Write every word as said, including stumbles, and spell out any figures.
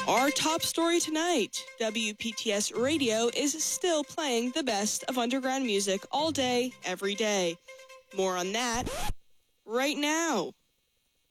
Our top story tonight, W P T S Radio is still playing the best of underground music all day, every day. More on that right now.